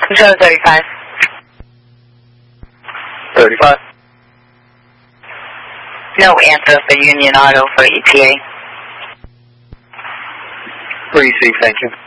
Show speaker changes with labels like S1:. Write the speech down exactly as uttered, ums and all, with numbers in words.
S1: Control thirty-five.
S2: thirty-five.
S1: No answer for Union Auto for E T A.
S2: Receive, thank you.